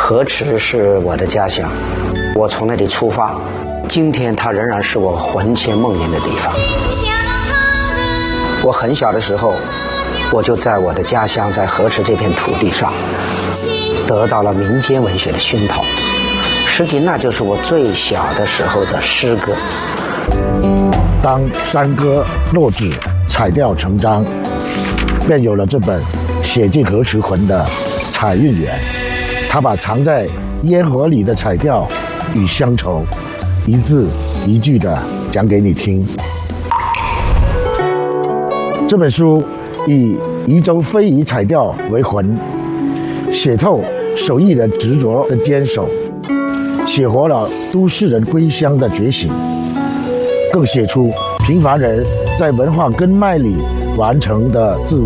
河池是我的家乡，我从那里出发，今天它仍然是我魂牵梦萦的地方。我很小的时候，我就在我的家乡，在河池这片土地上，得到了民间文学的熏陶。实际那就是我最小的时候的诗歌。 当山歌落纸，彩调成章，便有了这本写进河池魂的彩韵园。他把藏在烟火里的彩调与乡愁，一字一句地讲给你听。这本书以宜州非遗彩调为魂，写透手艺人执着的坚守，写活了都市人归乡的觉醒，更写出平凡人在文化根脉里完成的自我。